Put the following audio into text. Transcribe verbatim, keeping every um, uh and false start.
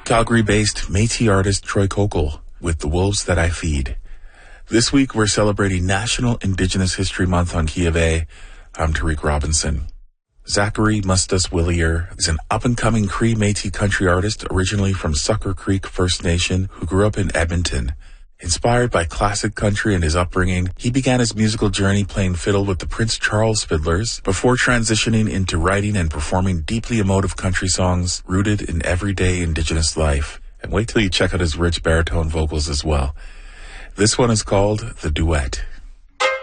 Calgary-based Métis artist Troy Kokol with The Wolves That I Feed. This week we're celebrating National Indigenous History Month on Key of A. I'm Tariq Robinson. Zachary Mustas Willier is an up-and-coming Cree Métis country artist originally from Sucker Creek First Nation who grew up in Edmonton. Inspired by classic country and his upbringing, he began his musical journey playing fiddle with the Prince Charles Fiddlers before transitioning into writing and performing deeply emotive country songs rooted in everyday Indigenous life. And wait till you check out his rich baritone vocals as well. This one is called The Duet.